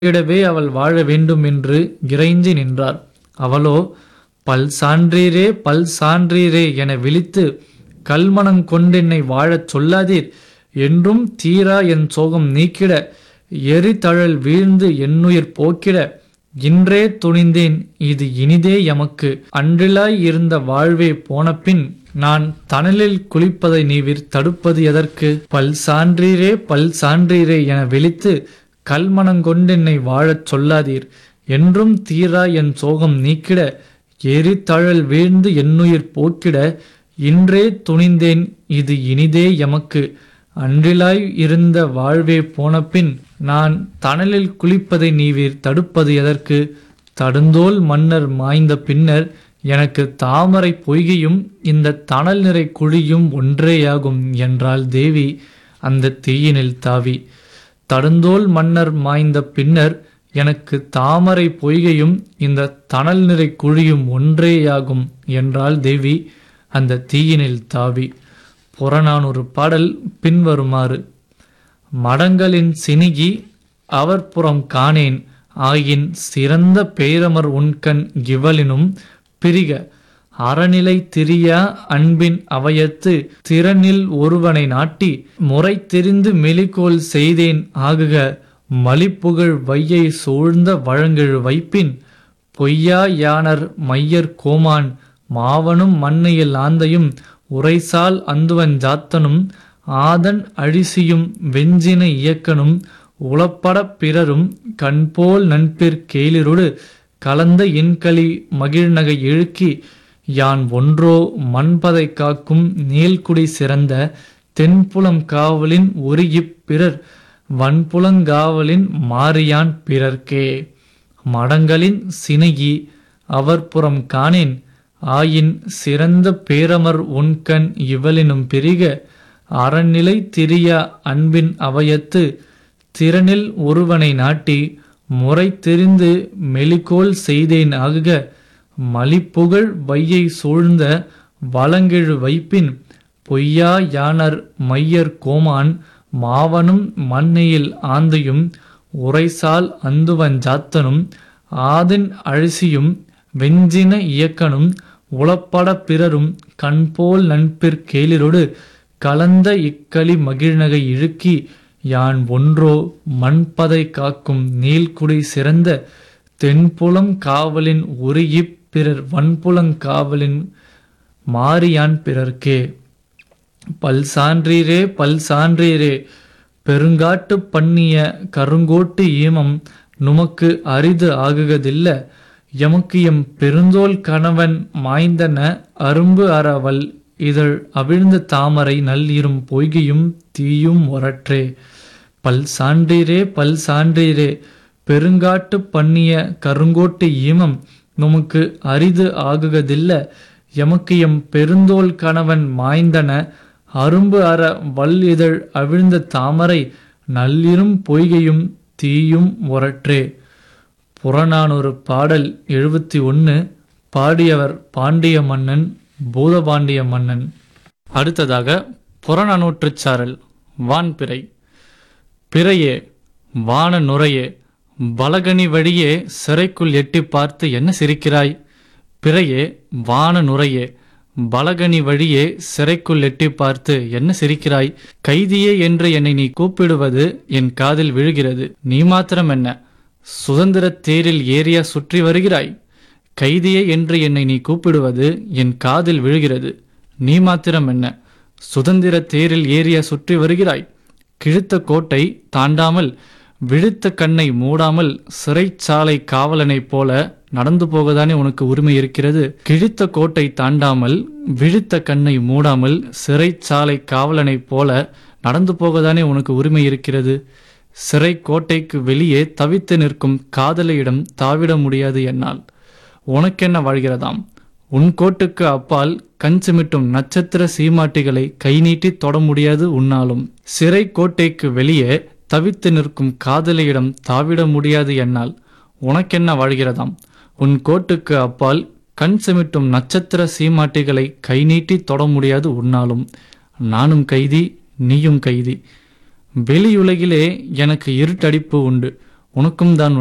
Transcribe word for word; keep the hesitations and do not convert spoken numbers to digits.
இடவே அவள் வாழ வேண்டும் என்று இறைஞ்சி நின்றார். அவளோ பல் சான்றீரே பல் சான்றீரே என விழித்து, கல்மணங் கொண்டென்னை வாழச் சொல்லாதீர், என்றும் தீரா என் சோகம் நீக்கிட, எரிதழல் வீழ்ந்து என்னுயிர் போக்கிட, இன்றே துணிந்தேன் இது இனிதே எமக்கு, அன்றிலாய் இருந்த வாழ்வே போனபின், நான் தணலில் குளிப்பதை நீவிர் தடுப்பது எதற்கு? பல் சான்றீரே பல் சான்றீரே என விழித்து, கல்மணங்கொண்டென்னை வாழச் சொல்லாதீர், என்றும் தீரா என் சோகம் நீக்கிட, எரிதழல் வீழ்ந்து என்னுயிர் போக்கிட, இன்றே துணிந்தேன் இது இனிதே எமக்கு, அன்றிலாய் இருந்த வாழ்வே போனபின், நான் தணலில் குளிப்பதை நீவீர் தடுப்பது எதற்கு? தடுந்தோள் மன்னர் மாய்ந்த பின்னர், எனக்கு தாமரை பொய்கையும் இந்த தணல் நிறை குழியும் ஒன்றேயாகும் என்றாள் தேவி அந்த தீயினில் தாவி. தடுந்தோள் மன்னர் மாய்ந்த பின்னர், எனக்கு தாமரை பொய்கையும் இந்த தணல் நிறை குழியும் ஒன்றேயாகும் என்றாள் தேவி அந்த தீயினில் தாவி. புறநானூறு பாடல் பின்வருமாறு: மடங்களின் சினிகி அவர்புறம் காணேன், ஆயின் சிறந்த பேரமர் உண்கண் இவளினும் பிரிக, அறநிலை திரியா அன்பின் அவையத்து, திறனில் ஒருவனை நாட்டி, முறை தெரிந்து மெலிகோல் செய்தேன் ஆகுக, மலிப்புகழ் வையை சூழ்ந்த வழங்கெழு வைப்பின், பொய்யா யாணர் மையர் கோமான், மாவனும் மன்னையில் ஆந்தையும், உரைசால் அந்துவன் ஜாத்தனும், ஆதன் அழிசியும் வெஞ்சின இயக்கனும், உளப்படப் பிறரும் கண்போல் நண்பிற் கேளிரொடு, கலந்த இன்களி மகிழ்நகை இழுக்கி, யான் ஒன்றோ மண்பதை காக்கும் நீள்குடி சிறந்த, தென்புலம் காவலின் ஒருகிப் பிறர், வன்புலங்காவலின் மாறியான் பிறர்க்கே. மடங்களின் சினகி அவர்புறம் காணேன், ஆயின் சிறந்த பேரமர் உண்கண் இவளினும் பிரிக, அறநிலை திரியா அன்பின் அவையத்து, திறனில் ஒருவனை நாட்டி, முறை தெரிந்து மெலிகோல் செய்தேன் ஆகுக, மலிப்புகழ் வையை சூழ்ந்த வழங்கெழு வைப்பின், பொய்யா யாணர் மையர் கோமான், மாவனும் மன்னையில் ஆந்தையும், உரைசால் அந்துவன் ஜாத்தனும், ஆதின் அழிசியும் வெஞ்சின இயக்கனும், உளப்பட பிறரும் கண்போல் நண்பிற் கேளிரொடு, கலந்த இக்களி மகிழ்நகை இழுக்கி, யான் ஒன்றோ மண்பதை காக்கும் நீள்குடி சிறந்த, தென்புலம் காவலின் ஒருகிப் பிறர், வன்புலங்காவலின் மாறியான் பிறர்க்கே. பல் சான்றீரே பல் சான்றீரே, பெருங்காட்டு பண்ணிய கருங்கோட்டு ஈமம், நுமக்கு அரிது ஆகுகதில்ல, எமக்கு எம் பெருந்தோள் கணவன் மாய்ந்தன, அரும்பு அறவல் இதழ் அவிழ்ந்த தாமரை நல்லிரும் பொய்கையும் தீயும் ஒரற்றே. பல் சான்றீரே பல் சான்றீரே, பெருங்காட்டு பண்ணிய கருங்கோட்டு ஈமம், நுமக்கு அரிது ஆகுகதில்ல, எமக்கு எம் பெருந்தோள் கணவன் மாய்ந்தன, அரும்பு அற வல் இதழ் அவிழ்ந்த தாமரை நல்லிரும் பொய்கையும் தீயும் ஒரற்றே. புறநானூறு பாடல் எழுபத்தி ஒன்று. பாடியவர் பாண்டிய மன்னன், பூதபாண்டிய மன்னன். அடுத்ததாக புறநானூற்றுச் சாரல். வான்பிறை. பிறையே, வான நுரையே, பலகனி வழியே சிறைக்குள் எட்டி பார்த்து என்ன சிரிக்கிறாய்? பிறையே, வான நுரையே, பலகனி வழியே சிறைக்குள் எட்டி பார்த்து என்ன சிரிக்கிறாய்? கைதியே என்று என்னை நீ கூப்பிடுவது என் காதில் விழுகிறது. நீ மாத்திரம் என்ன, சுதந்திர தேரில் ஏறியா சுற்றி வருகிறாய்? கைதியே என்று என்னை நீ கூப்பிடுவது என் காதில் விழுகிறது. நீ மாத்திரம் என்ன, சுதந்திர தேரில் ஏறியா சுற்றி வருகிறாய்? கிழித்த கோட்டை தாண்டாமல், விழித்த கண்ணை மூடாமல், சிறைச்சாலை காவலனைப் போல நடந்து போகதானே உனக்கு உரிமை இருக்கிறது? கிழித்த கோட்டை தாண்டாமல், விழித்த கண்ணை மூடாமல், சிறைச்சாலை காவலனைப் போல நடந்து போகதானே உனக்கு உரிமை இருக்கிறது? சிறை கோட்டைக்கு வெளியே தவித்து நிற்கும் காதலியிடம் தாவிட முடியாது என்னால். உனக்கென்ன வாழ்கிறதாம்? உன் கோட்டுக்கு அப்பால் கஞ்சுமிட்டும் நட்சத்திர சீமாட்டிகளை கை நீட்டி தொட முடியாது உன்னாலும். சிறை கோட்டைக்கு வெளியே தவித்து நிற்கும் காதலியிடம் தாவிட முடியாது என்னால். உனக்கென்ன வாழ்கிறதாம்? உன் கோட்டுக்கு அப்பால் கண் சிமிட்டும் நட்சத்திர சீமாட்டிகளை கை நீட்டி தொட முடியாது உன்னாலும். நானும் கைதி, நீயும் கைதி. வெளியுலகிலே எனக்கு இருட்டடிப்பு உண்டு. உனக்கும் தான்